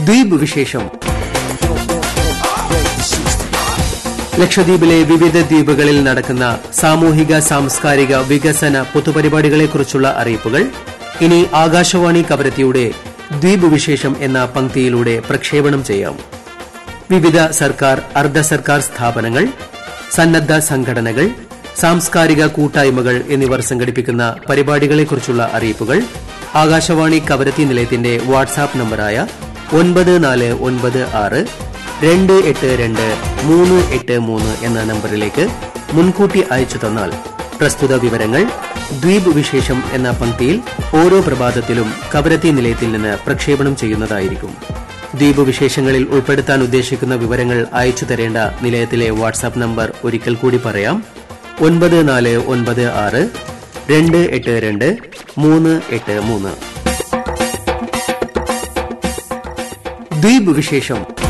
ദ്വീപ് വിശേഷം. ലക്ഷദ്വീപിലെ വിവിധ ദ്വീപുകളിൽ നടക്കുന്ന സാമൂഹിക സാംസ്കാരിക വികസന പൊതുപരിപാടികളെക്കുറിച്ചുള്ള അറിയിപ്പുകൾ ഇനി ആകാശവാണി കവരത്തിയുടെ ദ്വീപ് വിശേഷം എന്ന പംക്തിയിലൂടെ പ്രക്ഷേപണം ചെയ്യാം. വിവിധ സർക്കാർ അർദ്ധ സർക്കാർ സ്ഥാപനങ്ങൾ, സന്നദ്ധ സംഘടനകൾ, സാംസ്കാരിക കൂട്ടായ്മകൾ എന്നിവർ സംഘടിപ്പിക്കുന്ന പരിപാടികളെക്കുറിച്ചുള്ള അറിയിപ്പുകൾ ആകാശവാണി കവരത്തി നിലയത്തിന്റെ വാട്സാപ്പ് നമ്പറായ 9496282383 എന്ന നമ്പറിലേക്ക് മുൻകൂട്ടി അയച്ചു തന്നാൽ പ്രസ്തുത വിവരങ്ങൾ ദ്വീപ് വിശേഷം എന്ന പംക്തിയിൽ ഓരോ പ്രഭാതത്തിലും കവരത്തി നിലയത്തിൽ നിന്ന് പ്രക്ഷേപണം ചെയ്യുന്നതായിരിക്കും. ദ്വീപ് വിശേഷങ്ങളിൽ ഉൾപ്പെടുത്താൻ ഉദ്ദേശിക്കുന്ന വിവരങ്ങൾ അയച്ചു തരേണ്ട നിലയത്തിലെ വാട്സാപ്പ് നമ്പർ ഒരിക്കൽ കൂടി പറയാം. 9496282383. ദ്വീപ് വിശേഷം.